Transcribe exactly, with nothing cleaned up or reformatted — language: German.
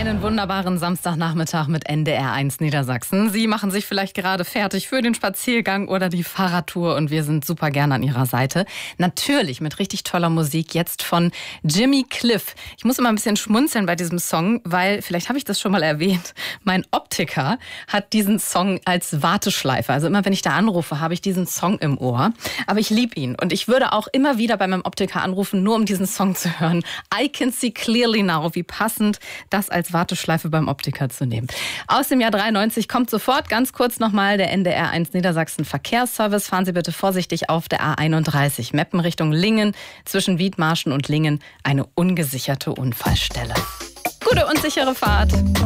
Einen wunderbaren Samstagnachmittag mit N D R eins Niedersachsen. Sie machen sich vielleicht gerade fertig für den Spaziergang oder die Fahrradtour und wir sind super gerne an Ihrer Seite. Natürlich mit richtig toller Musik, jetzt von Jimmy Cliff. Ich muss immer ein bisschen schmunzeln bei diesem Song, weil, vielleicht habe ich das schon mal erwähnt, mein Optiker hat diesen Song als Warteschleife. Also immer wenn ich da anrufe, habe ich diesen Song im Ohr. Aber ich liebe ihn und ich würde auch immer wieder bei meinem Optiker anrufen, nur um diesen Song zu hören. I Can See Clearly Now, wie passend das als Warteschleife beim Optiker zu nehmen. Aus dem Jahr dreiundneunzig kommt sofort ganz kurz nochmal der N D R eins Niedersachsen Verkehrsservice. Fahren Sie bitte vorsichtig auf der A einunddreißig. Meppen Richtung Lingen. Zwischen Wiedmarschen und Lingen eine ungesicherte Unfallstelle. Gute und sichere Fahrt.